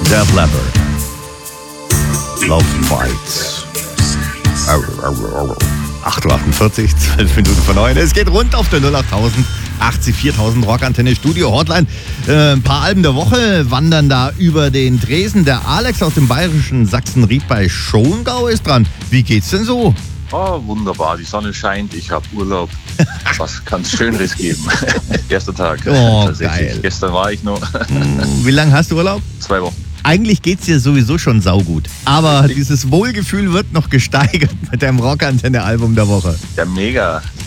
Def Leppard. Love Fights. 8.48 Uhr, 12 Minuten vor 9. Es geht rund auf der 08000 80 4000 Rockantenne Studio Hotline. Ein paar Alben der Woche wandern da über den Tresen. Der Alex aus dem bayerischen Sachsenried bei Schongau ist dran. Wie geht's denn so? Oh, wunderbar. Die Sonne scheint. Ich habe Urlaub. Was kann es Schöneres geben? Erster Tag. Oh, geil. Gestern war ich noch. Wie lange hast du Urlaub? 2 Wochen. Eigentlich geht's dir sowieso schon saugut. Aber dieses Wohlgefühl wird noch gesteigert mit deinem Rockantenne-Album der Woche. Ja, mega.